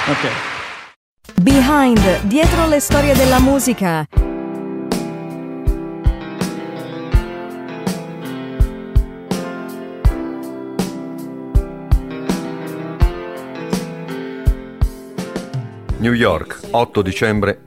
Ok. Behind, dietro le storie della musica. New York, 8 dicembre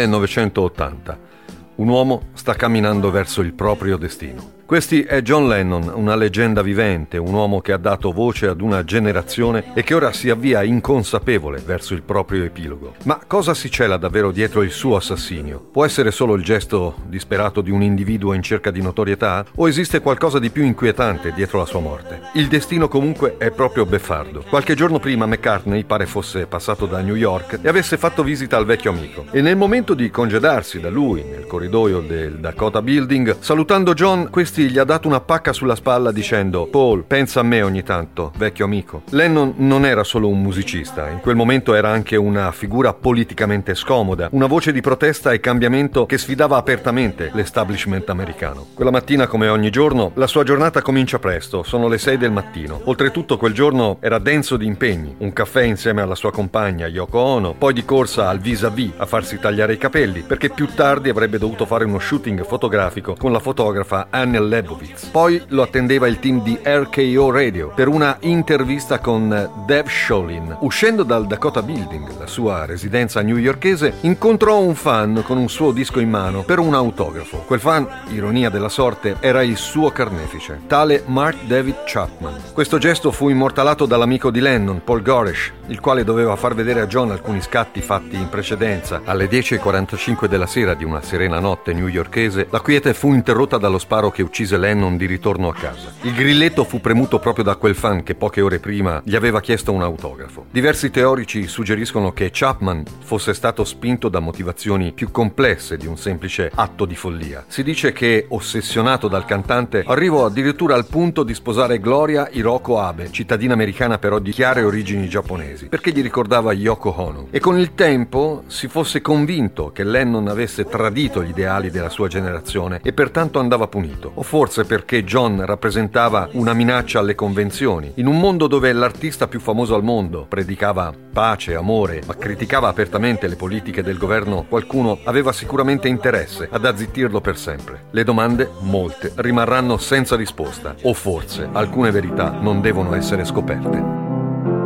1980. Un uomo sta camminando verso il proprio destino. Questi è John Lennon, una leggenda vivente, un uomo che ha dato voce ad una generazione e che ora si avvia inconsapevole verso il proprio epilogo. Ma cosa si cela davvero dietro il suo assassinio? Può essere solo il gesto disperato di un individuo in cerca di notorietà? O esiste qualcosa di più inquietante dietro la sua morte? Il destino comunque è proprio beffardo. Qualche giorno prima McCartney pare fosse passato da New York e avesse fatto visita al vecchio amico. E nel momento di congedarsi da lui nel corridoio del Dakota Building, salutando John, questi gli ha dato una pacca sulla spalla dicendo: Paul, pensa a me ogni tanto, vecchio amico. Lennon non era solo un musicista, in quel momento era anche una figura politicamente scomoda, una voce di protesta e cambiamento che sfidava apertamente l'establishment americano. Quella mattina, come ogni giorno, la sua giornata comincia presto, sono le 6 del mattino. Oltretutto quel giorno era denso di impegni, un caffè insieme alla sua compagna Yoko Ono, poi di corsa al vis-à-vis a farsi tagliare i capelli, perché più tardi avrebbe dovuto fare uno shooting fotografico con la fotografa Anne Leibovitz. Poi lo attendeva il team di RKO Radio per una intervista con Dave Sholin. Uscendo dal Dakota Building, la sua residenza newyorkese, incontrò un fan con un suo disco in mano per un autografo. Quel fan, ironia della sorte, era il suo carnefice, tale Mark David Chapman. Questo gesto fu immortalato dall'amico di Lennon, Paul Goresh, il quale doveva far vedere a John alcuni scatti fatti in precedenza. Alle 10:45 della sera di una serena notte newyorkese, la quiete fu interrotta dallo sparo che uccise Lennon di ritorno a casa. Il grilletto fu premuto proprio da quel fan che poche ore prima gli aveva chiesto un autografo. Diversi teorici suggeriscono che Chapman fosse stato spinto da motivazioni più complesse di un semplice atto di follia. Si dice che, ossessionato dal cantante, arrivò addirittura al punto di sposare Gloria Hiroko Abe, cittadina americana però di chiare origini giapponesi, perché gli ricordava Yoko Ono. E con il tempo si fosse convinto che Lennon avesse tradito gli ideali della sua generazione e pertanto andava punito. O forse perché John rappresentava una minaccia alle convenzioni. In un mondo dove l'artista più famoso al mondo predicava pace, amore, ma criticava apertamente le politiche del governo, qualcuno aveva sicuramente interesse ad azzittirlo per sempre. Le domande, molte, rimarranno senza risposta. O forse alcune verità non devono essere scoperte.